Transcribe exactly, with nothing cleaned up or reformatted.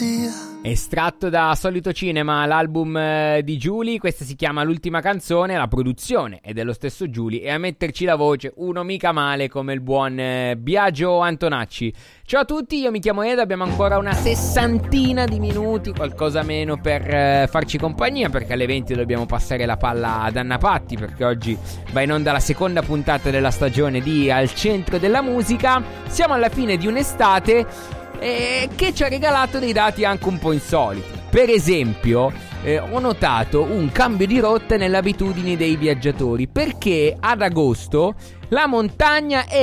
Estratto da Solito Cinema, l'album eh, di Giuli. Questa si chiama L'ultima canzone. La produzione è dello stesso Giuli e a metterci la voce uno mica male come il buon eh, Biagio Antonacci. Ciao a tutti, io mi chiamo Ed, abbiamo ancora una sessantina di minuti, qualcosa meno, per eh, farci compagnia, perché alle venti dobbiamo passare la palla ad Anna Patti, perché oggi va in onda la seconda puntata della stagione di Al Centro della Musica. Siamo alla fine di un'estate eh, che ci ha regalato dei dati anche un po' insoliti. Per esempio, eh, ho notato un cambio di rotta nelle abitudini dei viaggiatori, perché ad agosto la montagna è